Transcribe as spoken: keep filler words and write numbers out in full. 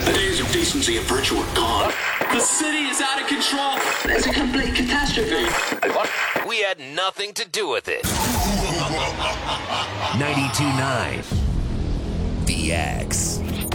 The days of decency and virtue are gone. The city is out of control. It's a complete catastrophe. We had nothing to do with it. ninety-two point nine The X.